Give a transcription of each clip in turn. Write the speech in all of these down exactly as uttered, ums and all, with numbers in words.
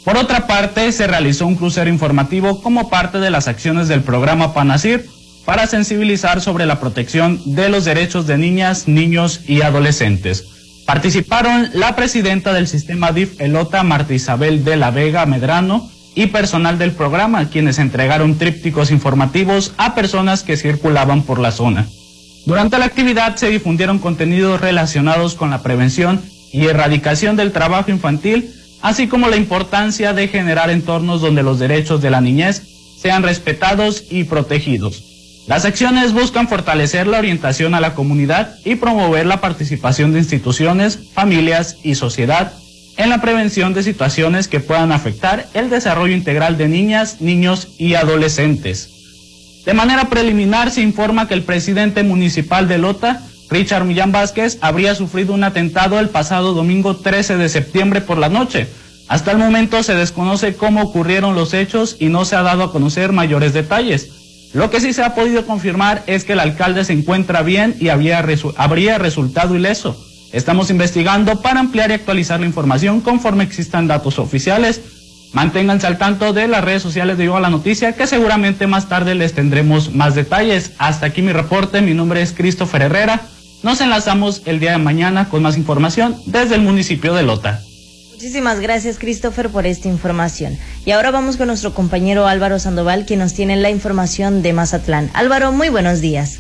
Por otra parte, se realizó un crucero informativo como parte de las acciones del programa PANASIR para sensibilizar sobre la protección de los derechos de niñas, niños y adolescentes. Participaron la presidenta del sistema D I F Elota, Marta Isabel de la Vega Medrano, y personal del programa, quienes entregaron trípticos informativos a personas que circulaban por la zona. Durante la actividad se difundieron contenidos relacionados con la prevención y erradicación del trabajo infantil, así como la importancia de generar entornos donde los derechos de la niñez sean respetados y protegidos. Las acciones buscan fortalecer la orientación a la comunidad y promover la participación de instituciones, familias y sociedad en la prevención de situaciones que puedan afectar el desarrollo integral de niñas, niños y adolescentes. De manera preliminar se informa que el presidente municipal de Elota, Richard Millán Vázquez, habría sufrido un atentado el pasado domingo trece de septiembre por la noche. Hasta el momento se desconoce cómo ocurrieron los hechos y no se ha dado a conocer mayores detalles. Lo que sí se ha podido confirmar es que el alcalde se encuentra bien y había resu- habría resultado ileso. Estamos investigando para ampliar y actualizar la información conforme existan datos oficiales. Manténganse al tanto de las redes sociales de Viva la Noticia, que seguramente más tarde les tendremos más detalles. Hasta aquí mi reporte, mi nombre es Christopher Herrera. Nos enlazamos el día de mañana con más información desde el municipio de Elota. Muchísimas gracias, Christopher, por esta información. Y ahora vamos con nuestro compañero Álvaro Sandoval, quien nos tiene la información de Mazatlán. Álvaro, muy buenos días.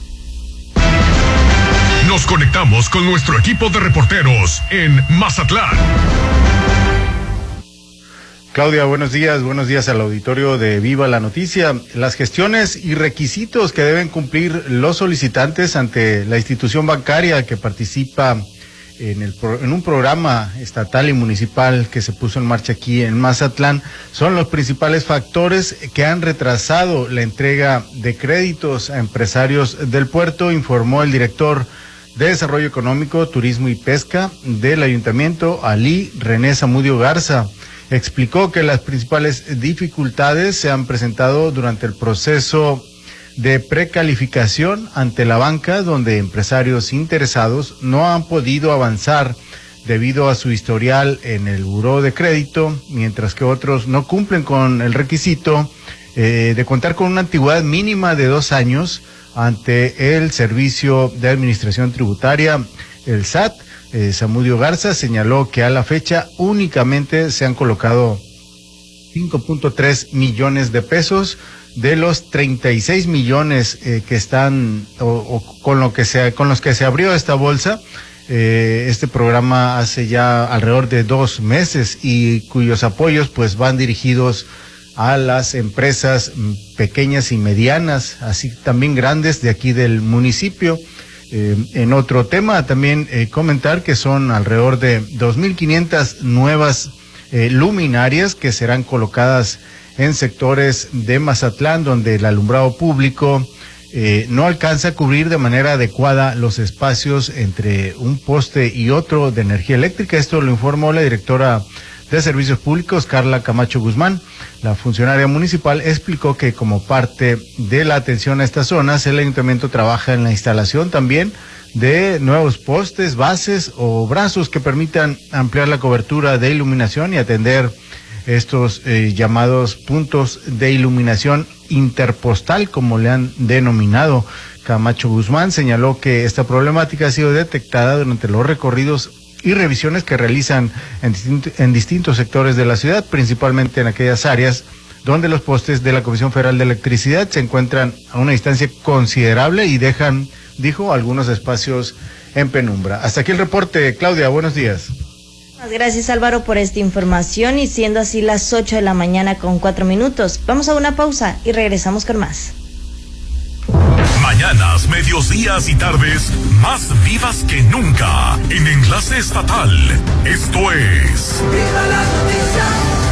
Nos conectamos con nuestro equipo de reporteros en Mazatlán. Claudia, buenos días, buenos días al auditorio de Viva la Noticia. Las gestiones y requisitos que deben cumplir los solicitantes ante la institución bancaria que participa en, el, en un programa estatal y municipal que se puso en marcha aquí en Mazatlán son los principales factores que han retrasado la entrega de créditos a empresarios del puerto, informó el director de Desarrollo Económico, Turismo y Pesca del Ayuntamiento, Alí René Zamudio Garza. Explicó que las principales dificultades se han presentado durante el proceso de precalificación ante la banca, donde empresarios interesados no han podido avanzar debido a su historial en el buró de crédito, mientras que otros no cumplen con el requisito eh, de contar con una antigüedad mínima de dos años ante el Servicio de Administración Tributaria, el S A T. Eh, Zamudio Garza señaló que a la fecha únicamente se han colocado cinco punto tres millones de pesos de los treinta y seis millones eh, que están o, o con lo que se con los que se abrió esta bolsa. Eh, este programa hace ya alrededor de dos meses y cuyos apoyos pues van dirigidos a las empresas pequeñas y medianas, así también grandes de aquí del municipio. Eh, en otro tema también eh, comentar que son alrededor de dos mil quinientas nuevas eh, luminarias que serán colocadas en sectores de Mazatlán donde el alumbrado público eh, no alcanza a cubrir de manera adecuada los espacios entre un poste y otro de energía eléctrica. Esto lo informó la directora de Servicios Públicos, Carla Camacho Guzmán. La funcionaria municipal explicó que como parte de la atención a estas zonas, el ayuntamiento trabaja en la instalación también de nuevos postes, bases o brazos que permitan ampliar la cobertura de iluminación y atender estos eh, llamados puntos de iluminación interpostal, como le han denominado. Camacho Guzmán señaló que esta problemática ha sido detectada durante los recorridos y revisiones que realizan en, distinto, en distintos sectores de la ciudad, principalmente en aquellas áreas donde los postes de la Comisión Federal de Electricidad se encuentran a una distancia considerable y dejan, dijo, algunos espacios en penumbra. Hasta aquí el reporte. Claudia, buenos días. Gracias, Álvaro, por esta información, y siendo así las ocho de la mañana con cuatro minutos, vamos a una pausa y regresamos con más. Mañanas, medios días y tardes más vivas que nunca en Enlace Estatal. Esto es Viva la Noticia.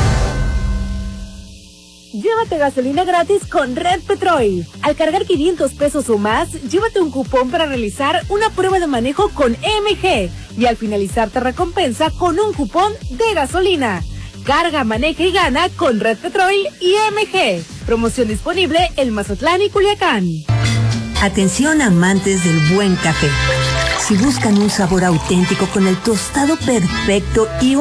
Llévate gasolina gratis con Red Petrol. Al cargar quinientos pesos o más, llévate un cupón para realizar una prueba de manejo con E M G y al finalizar te recompensa con un cupón de gasolina. Carga, maneja y gana con Red Petrol y E M G. Promoción disponible en Mazatlán y Culiacán. Atención amantes del buen café. Si buscan un sabor auténtico con el tostado perfecto y